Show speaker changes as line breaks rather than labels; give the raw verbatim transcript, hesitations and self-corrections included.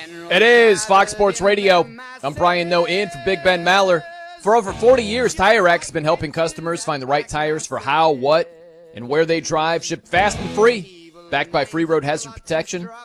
It is Fox Sports Radio. I'm Brian Noe in for Big Ben Maller. For over forty years, Tire Rack has been helping customers find the right tires for how, what, and where they drive. Shipped fast and free. Backed by free road hazard protection.